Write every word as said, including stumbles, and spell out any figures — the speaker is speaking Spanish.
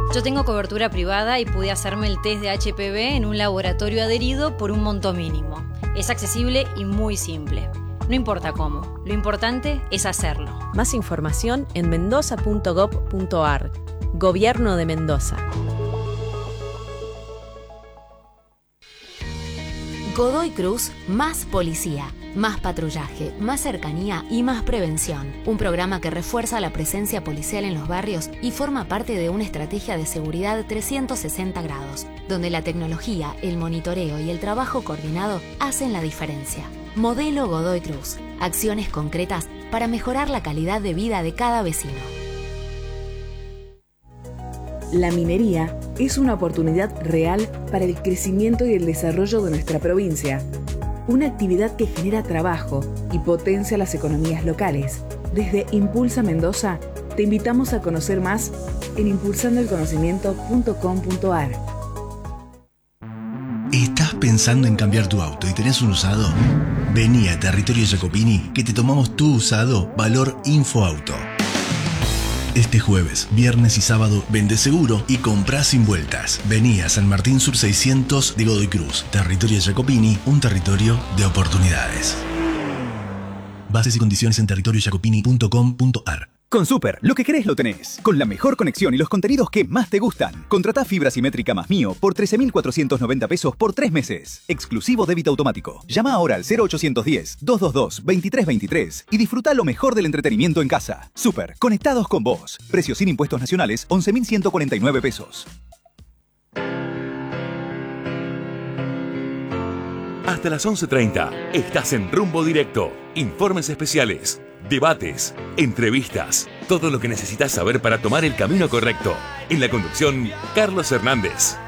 Yo tengo cobertura privada y pude hacerme el test de H P V en un laboratorio adherido por un monto mínimo. Es accesible y muy simple. No importa cómo, lo importante es hacerlo. Más información en mendoza punto gob punto ar. Gobierno de Mendoza. Godoy Cruz, más policía, más patrullaje, más cercanía y más prevención. Un programa que refuerza la presencia policial en los barrios y forma parte de una estrategia de seguridad trescientos sesenta grados, donde la tecnología, el monitoreo y el trabajo coordinado hacen la diferencia. Modelo Godoy Cruz. Acciones concretas para mejorar la calidad de vida de cada vecino. La minería es una oportunidad real para el crecimiento y el desarrollo de nuestra provincia. Una actividad que genera trabajo y potencia las economías locales. Desde Impulsa Mendoza, te invitamos a conocer más en impulsando el conocimiento punto com punto ar. ¿Estás pensando en cambiar tu auto y tenés un usado? Vení a Territorio Jacopini que te tomamos tu usado valor Infoauto. Este jueves, viernes y sábado, vende seguro y comprá sin vueltas. Vení a San Martín Sur seiscientos de Godoy Cruz. Territorio Jacopini, un territorio de oportunidades. Bases y condiciones en territorio jacopini punto com punto ar. Con Super, lo que querés lo tenés. Con la mejor conexión y los contenidos que más te gustan. Contratá fibra simétrica más Mío por trece mil cuatrocientos noventa pesos por tres meses. Exclusivo débito automático. Llama ahora al cero ochocientos diez, doscientos veintidós, veintitrés veintitrés y disfruta lo mejor del entretenimiento en casa. Super, conectados con vos. Precio sin impuestos nacionales, once mil ciento cuarenta y nueve pesos. Hasta las once treinta, estás en Rumbo Directo. Informes especiales, debates, entrevistas, todo lo que necesitas saber para tomar el camino correcto. En la conducción, Carlos Hernández.